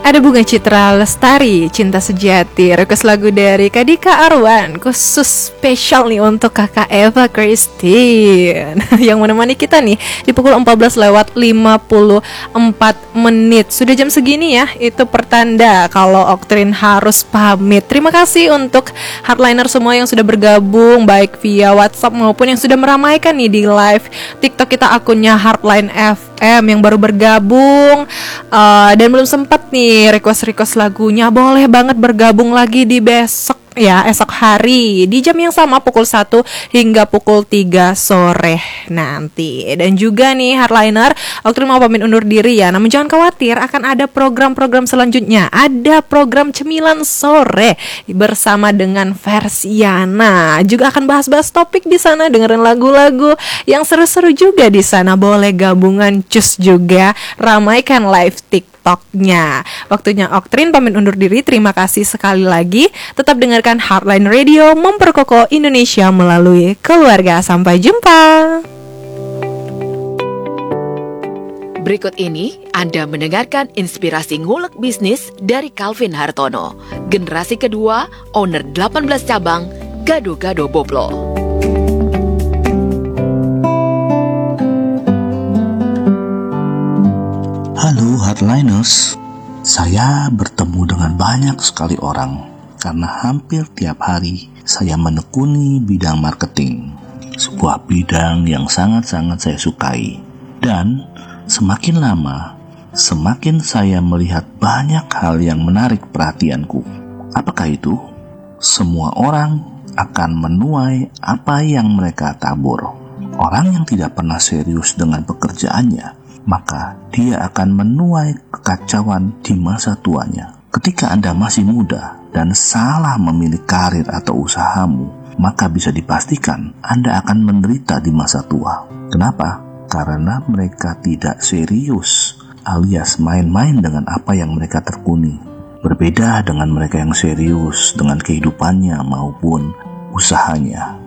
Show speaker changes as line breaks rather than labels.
Ada Bunga Citra Lestari, Cinta Sejati, request lagu dari Kadika Arwan, khusus spesial nih untuk kakak Eva Christine yang menemani kita nih di pukul 14:54. Sudah jam segini ya, itu pertanda kalau Oktrin harus pamit. Terima kasih untuk hardliner semua yang sudah bergabung, baik via WhatsApp maupun yang sudah meramaikan nih di live TikTok kita, akunnya Hardline FM yang baru bergabung dan belum sempat nih request lagunya, boleh banget bergabung lagi di besok ya, esok hari di jam yang sama pukul 1 hingga pukul 3 sore nanti. Dan juga nih hardliner, Oktrin mau pamit undur diri ya. Namun jangan khawatir, akan ada program-program selanjutnya. Ada program Cemilan Sore bersama dengan Versiana. Juga akan bahas-bahas topik di sana, dengerin lagu-lagu yang seru-seru juga di sana. Boleh gabungan cus juga, ramaikan live TikToknya. Waktunya Oktrin pamit undur diri. Terima kasih sekali lagi. Tetap dengarkan Hardline Radio, memperkokoh Indonesia melalui keluarga. Sampai jumpa.
Berikut ini Anda mendengarkan inspirasi ngulek bisnis dari Calvin Hartono, generasi kedua, owner 18 cabang, Gado-Gado Boplo.
Halo Hardliners, saya bertemu dengan banyak sekali orang karena hampir tiap hari saya menekuni bidang marketing, sebuah bidang yang sangat-sangat saya sukai. Dan semakin lama, semakin saya melihat banyak hal yang menarik perhatianku. Apakah itu? Semua orang akan menuai apa yang mereka tabur. Orang yang tidak pernah serius dengan pekerjaannya, maka dia akan menuai kekacauan di masa tuanya. Ketika Anda masih muda dan salah memilih karir atau usahamu, maka bisa dipastikan Anda akan menderita di masa tua. Kenapa? Karena mereka tidak serius, alias main-main dengan apa yang mereka tekuni. Berbeda dengan mereka yang serius dengan kehidupannya maupun usahanya.